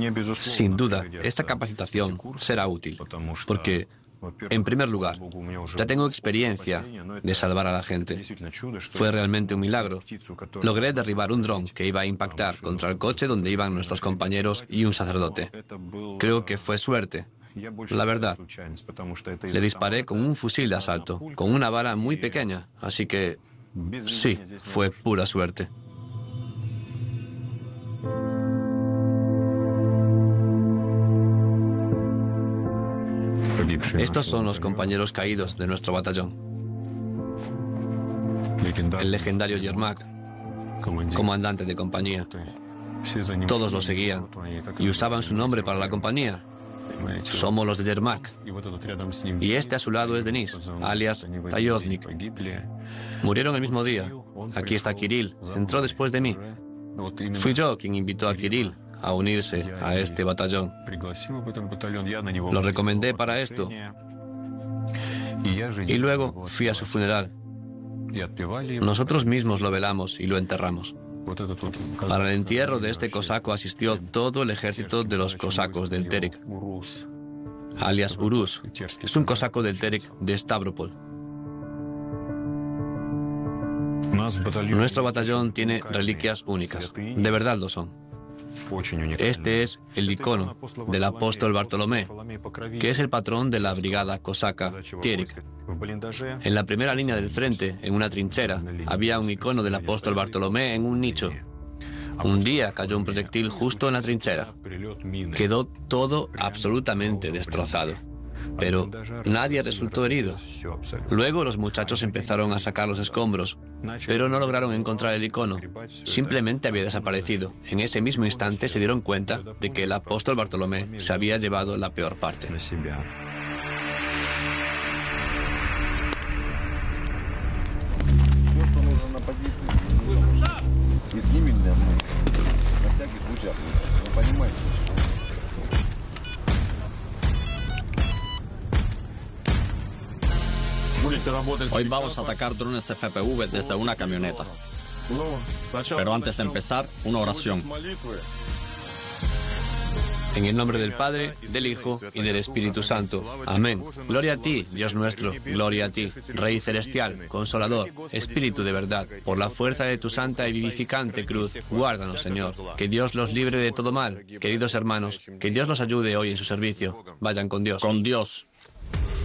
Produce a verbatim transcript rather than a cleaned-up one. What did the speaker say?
Sin duda, esta capacitación será útil, porque, en primer lugar, ya tengo experiencia de salvar a la gente. Fue realmente un milagro. Logré derribar un dron que iba a impactar contra el coche donde iban nuestros compañeros y un sacerdote. Creo que fue suerte. La verdad, le disparé con un fusil de asalto, con una bala muy pequeña, así que sí, fue pura suerte. Estos son los compañeros caídos de nuestro batallón. El legendario Yermak, comandante de compañía. Todos lo seguían y usaban su nombre para la compañía. Somos los de Yermak. Y este a su lado es Denis, alias Tayoznik. Murieron el mismo día. Aquí está Kirill, entró después de mí. Fui yo quien invitó a Kirill a unirse a este batallón. Lo recomendé para esto. Y luego fui a su funeral. Nosotros mismos lo velamos y lo enterramos. Para el entierro de este cosaco asistió todo el ejército de los cosacos del Terek, alias Urus. Es un cosaco del Terek de Stavropol. Nuestro batallón tiene reliquias únicas. De verdad lo son. Este es el icono del apóstol Bartolomé, que es el patrón de la brigada cosaca Terek. En la primera línea del frente, en una trinchera, había un icono del apóstol Bartolomé en un nicho. Un día cayó un proyectil justo en la trinchera. Quedó todo absolutamente destrozado, pero nadie resultó herido. Luego los muchachos empezaron a sacar los escombros, pero no lograron encontrar el icono. Simplemente había desaparecido. En ese mismo instante se dieron cuenta de que el apóstol Bartolomé se había llevado la peor parte. Hoy vamos a atacar drones F P V desde una camioneta. Pero antes de empezar, una oración. En el nombre del Padre, del Hijo y del Espíritu Santo. Amén. Gloria a ti, Dios nuestro. Gloria a ti, Rey Celestial, Consolador, Espíritu de verdad. Por la fuerza de tu santa y vivificante cruz, guárdanos, Señor. Que Dios los libre de todo mal. Queridos hermanos, que Dios los ayude hoy en su servicio. Vayan con Dios. Con Dios.